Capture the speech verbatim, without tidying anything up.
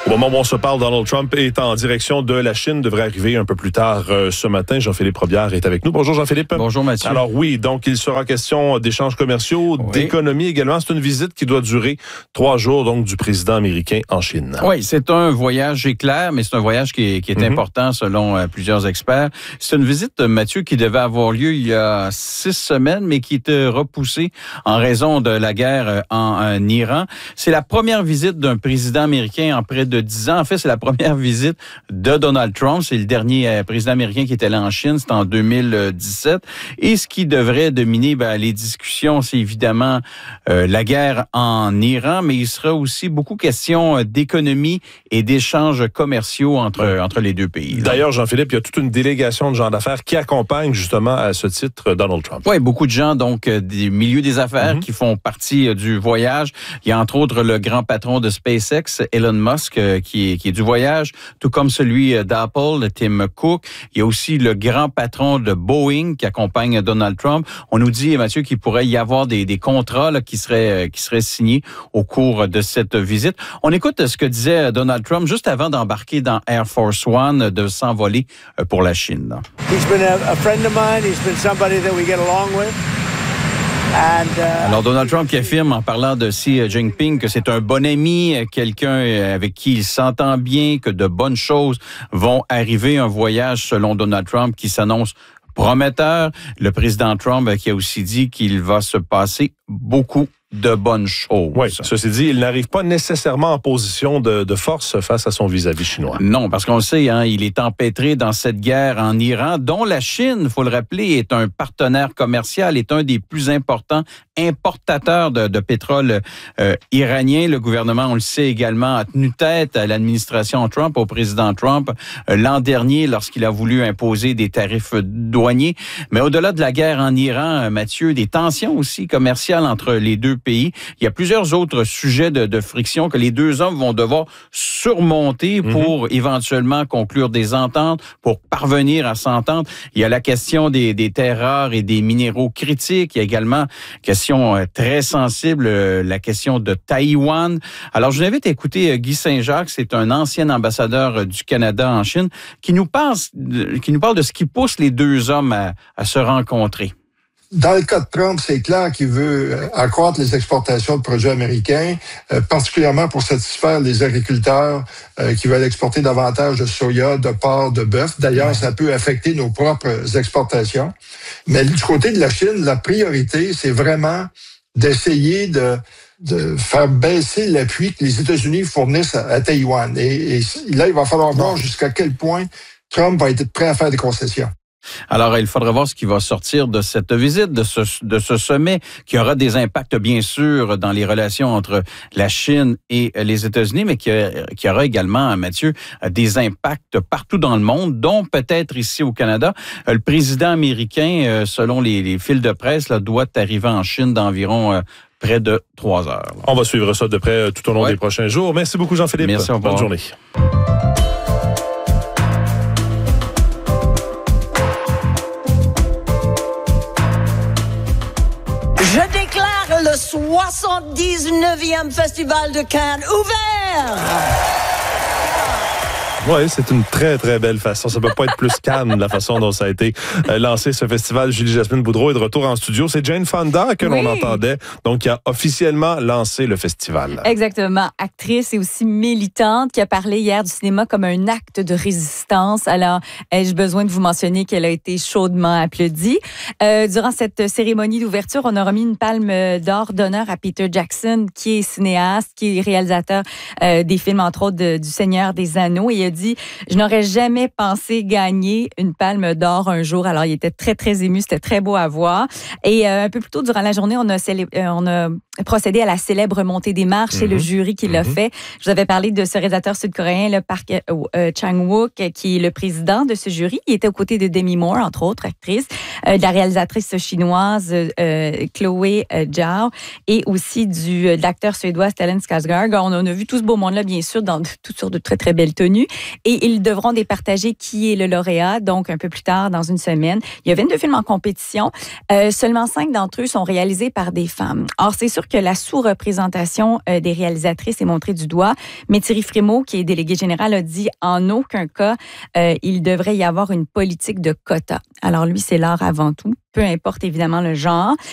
Au moment où on se parle, Donald Trump est en direction de la Chine, devrait arriver un peu plus tard euh, ce matin. Jean-Philippe Robillard est avec nous. Bonjour Jean-Philippe. Bonjour Mathieu. Alors oui, donc il sera question d'échanges commerciaux, oui. d'économie également. C'est une visite qui doit durer trois jours donc du président américain en Chine. Oui, c'est un voyage éclair, mais c'est un voyage qui est, qui est mm-hmm. important selon euh, plusieurs experts. C'est une visite, Mathieu, qui devait avoir lieu il y a six semaines, mais qui était repoussée en raison de la guerre en, en Iran. C'est la première visite d'un président américain en près de dix ans. En fait, c'est la première visite de Donald Trump. C'est le dernier euh, président américain qui était allé en Chine. C'était en deux mille dix-sept. Et ce qui devrait dominer ben, les discussions, c'est évidemment euh, la guerre en Iran, mais il sera aussi beaucoup question d'économie et d'échanges commerciaux entre, ouais. entre les deux pays. Là. D'ailleurs, Jean-Philippe, il y a toute une délégation de gens d'affaires qui accompagnent justement à ce titre Donald Trump. Oui, beaucoup de gens donc des milieux des affaires mm-hmm. qui font partie du voyage. Il y a entre autres le grand patron de SpaceX, Elon Musk, qui est, qui est du voyage, tout comme celui d'Apple, Tim Cook. Il y a aussi le grand patron de Boeing qui accompagne Donald Trump. On nous dit, Mathieu, qu'il pourrait y avoir des, des contrats là, qui seraient qui seraient signés au cours de cette visite. On écoute ce que disait Donald Trump juste avant d'embarquer dans Air Force One, de s'envoler pour la Chine. Là. He's been a, a friend of mine. He's been somebody that we get along with. And, uh, Alors, Donald Trump qui affirme, en parlant de Xi Jinping, que c'est un bon ami, quelqu'un avec qui il s'entend bien, que de bonnes choses vont arriver. Un voyage, selon Donald Trump, qui s'annonce prometteur. Le président Trump qui a aussi dit qu'il va se passer beaucoup de bonnes choses. Oui, ceci dit, il n'arrive pas nécessairement en position de, de force face à son vis-à-vis chinois. Non, parce qu'on le sait, hein, il est empêtré dans cette guerre en Iran, dont la Chine, il faut le rappeler, est un partenaire commercial, est un des plus importants importateurs de, de pétrole euh, iranien. Le gouvernement, on le sait également, a tenu tête à l'administration Trump, au président Trump, euh, l'an dernier, lorsqu'il a voulu imposer des tarifs douaniers. Mais au-delà de la guerre en Iran, Mathieu, des tensions aussi commerciales entre les deux pays. Il y a plusieurs autres sujets de, de friction que les deux hommes vont devoir surmonter pour mm-hmm. éventuellement conclure des ententes, pour parvenir à s'entendre. Il y a la question des, des terres rares et des minéraux critiques. Il y a également question très sensible, la question de Taïwan. Alors, je vous invite à écouter Guy Saint-Jacques, c'est un ancien ambassadeur du Canada en Chine, qui nous parle, qui nous parle de ce qui pousse les deux hommes à, à se rencontrer. Dans le cas de Trump, c'est clair qu'il veut accroître les exportations de produits américains, euh, particulièrement pour satisfaire les agriculteurs euh, qui veulent exporter davantage de soya, de porc, de bœuf. D'ailleurs, ça peut affecter nos propres exportations. Mais du côté de la Chine, la priorité, c'est vraiment d'essayer de, de faire baisser l'appui que les États-Unis fournissent à, à Taïwan. Et, et là, il va falloir voir jusqu'à quel point Trump va être prêt à faire des concessions. Alors, il faudra voir ce qui va sortir de cette visite, de ce, de ce sommet, qui aura des impacts, bien sûr, dans les relations entre la Chine et les États-Unis, mais qui, qui aura également, Mathieu, des impacts partout dans le monde, dont peut-être ici au Canada. Le président américain, selon les, les fils de presse, là, doit arriver en Chine d'environ euh, près de trois heures. Là. On va suivre ça de près tout au long ouais. des prochains jours. Merci beaucoup, Jean-Philippe. Merci, bonne journée. Je déclare le soixante-dix-neuvième Festival de Cannes ouvert! Oui, c'est une très, très belle façon. Ça ne peut pas être plus Cannes, la façon dont ça a été lancé, ce festival. Julie-Jasmine Boudreau est de retour en studio. C'est Jane Fonda que oui. l'on entendait, donc qui a officiellement lancé le festival. Exactement. Actrice et aussi militante, qui a parlé hier du cinéma comme un acte de résistance. Alors, ai-je besoin de vous mentionner qu'elle a été chaudement applaudie. Euh, durant cette cérémonie d'ouverture, on a remis une palme d'or d'honneur à Peter Jackson, qui est cinéaste, qui est réalisateur euh, des films, entre autres, de, du Seigneur des Anneaux. Et il a dit, je n'aurais jamais pensé gagner une palme d'or un jour. Alors, il était très, très ému. C'était très beau à voir. Et euh, un peu plus tôt durant la journée, on a, célé- euh, on a procédé à la célèbre montée des marches. Mm-hmm. C'est le jury qui mm-hmm. l'a fait. Je vous avais parlé de ce réalisateur sud-coréen, le Park euh, Chang-wook, qui est le président de ce jury. Il était aux côtés de Demi Moore, entre autres actrices, euh, de la réalisatrice chinoise euh, Chloé euh, Zhao et aussi du, de l'acteur suédois Stellan Skarsgård. On a vu tout ce beau monde-là, bien sûr, dans toutes sortes de très, très belles tenues. Et ils devront départager qui est le lauréat, donc un peu plus tard, dans une semaine. Il y a vingt-deux films en compétition. Euh, seulement cinq d'entre eux sont réalisés par des femmes. Or, c'est sûr que la sous-représentation euh, des réalisatrices est montrée du doigt. Mais Thierry Frémaux, qui est délégué général, a dit en aucun cas, euh, il devrait y avoir une politique de quotas. Alors lui, c'est l'art avant tout, peu importe évidemment le genre.